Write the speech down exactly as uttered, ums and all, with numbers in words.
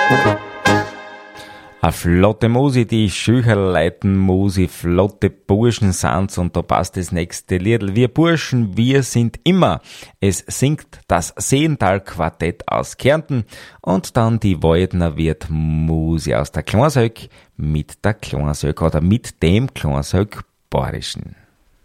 A flotte Musi, die Schücher leiten Musi, flotte Burschen sind's und da passt das nächste Liedl. Wir Burschen, wir sind immer. Es singt das Seental-Quartett aus Kärnten und dann die Waldner wird Musi aus der Kleinselk mit der Kleinselk oder mit dem Kleinselk Bayerischen.